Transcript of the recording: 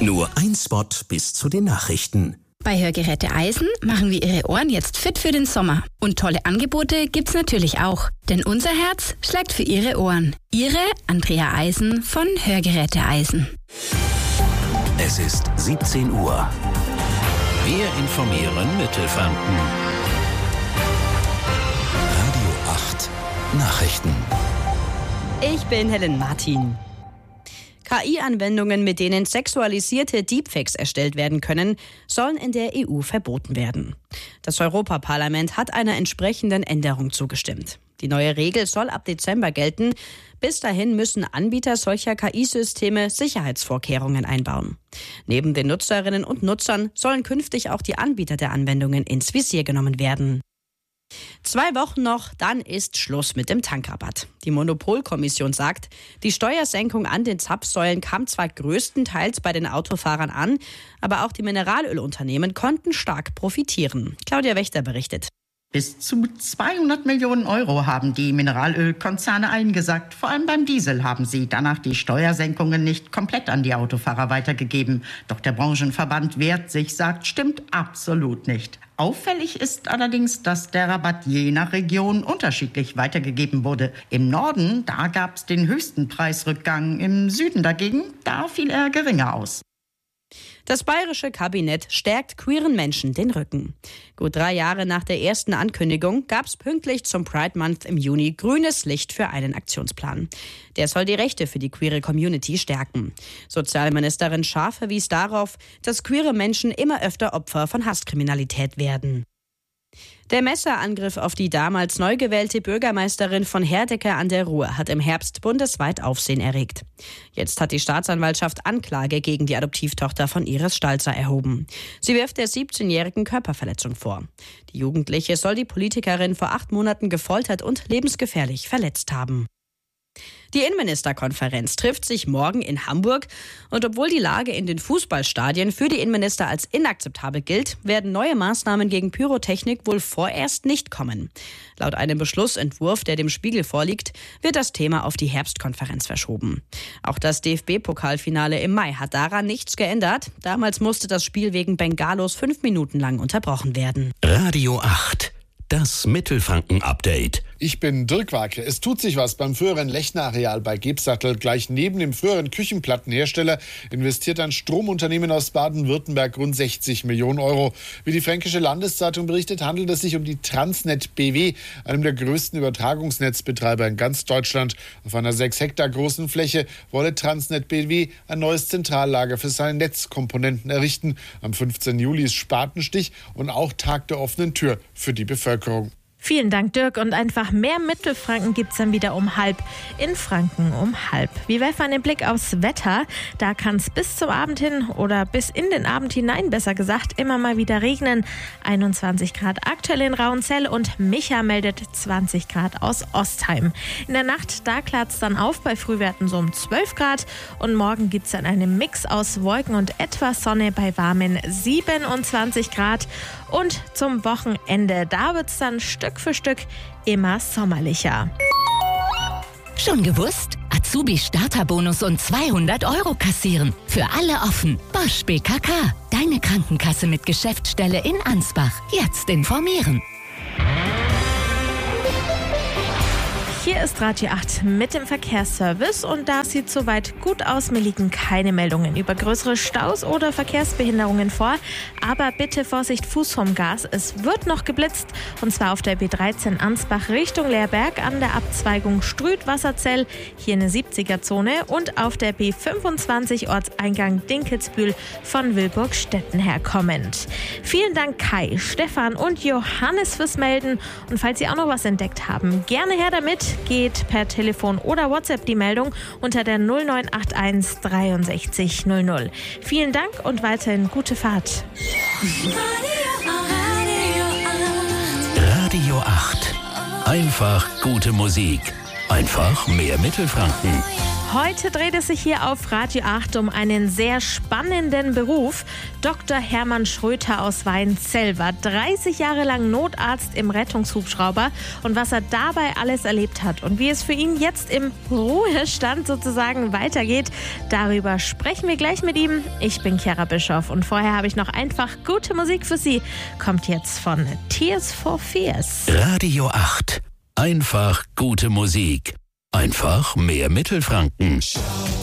Nur ein Spot bis zu den Nachrichten. Bei Hörgeräte Eisen machen wir Ihre Ohren jetzt fit für den Sommer. Und tolle Angebote gibt's natürlich auch. Denn unser Herz schlägt für Ihre Ohren. Ihre Andrea Eisen von Hörgeräte Eisen. Es ist 17 Uhr. Wir informieren Mittelfranken. Radio 8 Nachrichten. Ich bin Helen Martin. KI-Anwendungen, mit denen sexualisierte Deepfakes erstellt werden können, sollen in der EU verboten werden. Das Europaparlament hat einer entsprechenden Änderung zugestimmt. Die neue Regel soll ab Dezember gelten. Bis dahin müssen Anbieter solcher KI-Systeme Sicherheitsvorkehrungen einbauen. Neben den Nutzerinnen und Nutzern sollen künftig auch die Anbieter der Anwendungen ins Visier genommen werden. 2 Wochen noch, dann ist Schluss mit dem Tankrabatt. Die Monopolkommission sagt, die Steuersenkung an den Zapfsäulen kam zwar größtenteils bei den Autofahrern an, aber auch die Mineralölunternehmen konnten stark profitieren. Claudia Wächter berichtet. Bis zu 200 Millionen Euro haben die Mineralölkonzerne eingesackt. Vor allem beim Diesel haben sie danach die Steuersenkungen nicht komplett an die Autofahrer weitergegeben. Doch der Branchenverband wehrt sich, sagt, stimmt absolut nicht. Auffällig ist allerdings, dass der Rabatt je nach Region unterschiedlich weitergegeben wurde. Im Norden, da gab es den höchsten Preisrückgang. Im Süden dagegen, da fiel er geringer aus. Das bayerische Kabinett stärkt queeren Menschen den Rücken. Gut 3 Jahre nach der ersten Ankündigung gab es pünktlich zum Pride Month im Juni grünes Licht für einen Aktionsplan. Der soll die Rechte für die queere Community stärken. Sozialministerin Schaaf verwies darauf, dass queere Menschen immer öfter Opfer von Hasskriminalität werden. Der Messerangriff auf die damals neu gewählte Bürgermeisterin von Herdecke an der Ruhr hat im Herbst bundesweit Aufsehen erregt. Jetzt hat die Staatsanwaltschaft Anklage gegen die Adoptivtochter von Iris Stalzer erhoben. Sie wirft der 17-jährigen Körperverletzung vor. Die Jugendliche soll die Politikerin vor 8 Monaten gefoltert und lebensgefährlich verletzt haben. Die Innenministerkonferenz trifft sich morgen in Hamburg. Und obwohl die Lage in den Fußballstadien für die Innenminister als inakzeptabel gilt, werden neue Maßnahmen gegen Pyrotechnik wohl vorerst nicht kommen. Laut einem Beschlussentwurf, der dem Spiegel vorliegt, wird das Thema auf die Herbstkonferenz verschoben. Auch das DFB-Pokalfinale im Mai hat daran nichts geändert. Damals musste das Spiel wegen Bengalos 5 Minuten lang unterbrochen werden. Radio 8. Das Mittelfranken-Update. Ich bin Dirk Wake. Es tut sich was beim früheren Lechner-Areal bei Gebsattel. Gleich neben dem früheren Küchenplattenhersteller investiert ein Stromunternehmen aus Baden-Württemberg rund 60 Millionen Euro. Wie die Fränkische Landeszeitung berichtet, handelt es sich um die Transnet BW, einem der größten Übertragungsnetzbetreiber in ganz Deutschland. Auf einer 6 Hektar großen Fläche wolle Transnet BW ein neues Zentrallager für seine Netzkomponenten errichten. Am 15. Juli ist Spatenstich und auch Tag der offenen Tür für die Bevölkerung. Vielen Dank, Dirk. Und einfach mehr Mittelfranken gibt's dann wieder um 12:30 in Franken um 12:30. Wir werfen einen Blick aufs Wetter. Da kann es bis zum Abend hin oder bis in den Abend hinein, besser gesagt, immer mal wieder regnen. 21 Grad aktuell in Rauenzell und Micha meldet 20 Grad aus Ostheim. In der Nacht, da klart's dann auf bei Frühwerten so um 12 Grad. Und morgen gibt's dann einen Mix aus Wolken und etwas Sonne bei warmen 27 Grad. Und zum Wochenende, da wird's dann Stück für Stück immer sommerlicher. Schon gewusst? Azubi-Starterbonus und 200 Euro kassieren. Für alle offen. Bosch BKK. Deine Krankenkasse mit Geschäftsstelle in Ansbach. Jetzt informieren. Hier ist Radio 8 mit dem Verkehrsservice und da sieht soweit gut aus. Mir liegen keine Meldungen über größere Staus oder Verkehrsbehinderungen vor. Aber bitte Vorsicht, Fuß vom Gas. Es wird noch geblitzt und zwar auf der B13 Ansbach Richtung Leerberg an der Abzweigung Strüth-Wasserzell, hier eine 70er-Zone und auf der B25 Ortseingang Dinkelsbühl von Wilburg-Stetten her kommend. Vielen Dank Kai, Stefan und Johannes fürs Melden und falls Sie auch noch was entdeckt haben, gerne her damit. Geht per Telefon oder WhatsApp die Meldung unter der 0981 63 00. Vielen Dank und weiterhin gute Fahrt. Radio 8. Einfach gute Musik. Einfach mehr Mittelfranken. Heute dreht es sich hier auf Radio 8 um einen sehr spannenden Beruf. Dr. Hermann Schröter aus Weinzell war 30 Jahre lang Notarzt im Rettungshubschrauber. Und was er dabei alles erlebt hat und wie es für ihn jetzt im Ruhestand sozusagen weitergeht, darüber sprechen wir gleich mit ihm. Ich bin Chiara Bischoff und vorher habe ich noch einfach gute Musik für Sie. Kommt jetzt von Tears for Fears. Radio 8. Einfach gute Musik. Einfach mehr Mittelfranken.